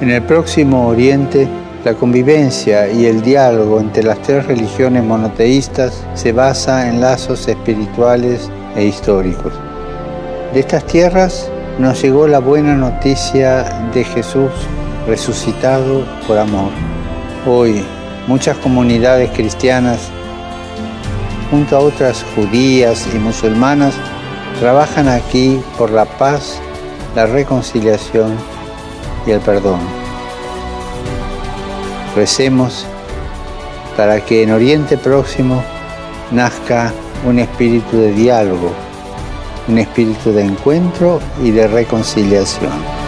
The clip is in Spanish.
En el Próximo Oriente, la convivencia y el diálogo entre las tres religiones monoteístas se basa en lazos espirituales e históricos. De estas tierras nos llegó la buena noticia de Jesús resucitado por amor. Hoy, muchas comunidades cristianas, junto a otras judías y musulmanas, trabajan aquí por la paz, la reconciliación y el perdón. Recemos para que en Oriente Próximo nazca un espíritu de diálogo, un espíritu de encuentro y de reconciliación.